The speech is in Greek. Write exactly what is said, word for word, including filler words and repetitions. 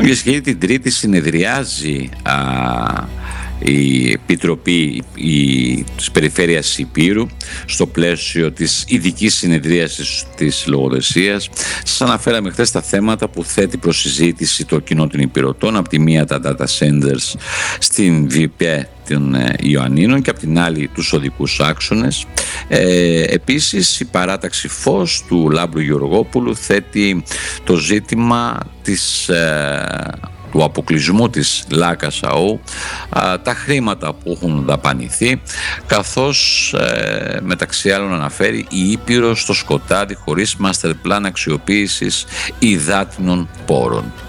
Και σχεδόν την Τρίτη συνεδριάζει α, η Επιτροπή η, της Περιφέρειας Ηπείρου στο πλαίσιο της ειδικής συνεδρίασης της λογοδεσίας. Σας αναφέραμε χθες τα θέματα που θέτει προς συζήτηση το κοινό των Ηπειρωτών, από τη μία τα data centers στην ΒΠΕ των Ιωαννίνων και από την άλλη τους οδικούς άξονες. Ε, επίσης η παράταξη Φως του Λάμπρου Γεωργόπουλου θέτει το ζήτημα της ε, του αποκλεισμού της Λάκας ΑΟ, τα χρήματα που έχουν δαπανηθεί, καθώς ε, μεταξύ άλλων αναφέρει η Ήπειρος στο σκοτάδι χωρίς master plan αξιοποίησης υδάτινων πόρων.